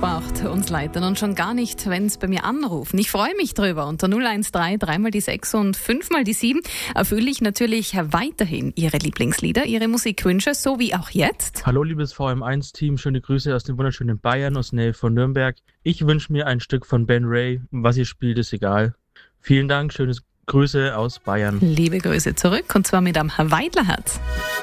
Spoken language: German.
braucht uns leiten und schon gar nicht, wenn es bei mir anrufen. Ich freue mich drüber. Unter 013 3 mal die 6 und 5 mal die 7 erfülle ich natürlich weiterhin Ihre Lieblingslieder, Ihre Musikwünsche, so wie auch jetzt. Hallo liebes VM1-Team, schöne Grüße aus dem wunderschönen Bayern, aus der Nähe von Nürnberg. Ich wünsche mir ein Stück von Ben Ray. Was ihr spielt, ist egal. Vielen Dank, schöne Grüße aus Bayern. Liebe Grüße zurück und zwar mit einem Weidlerherz.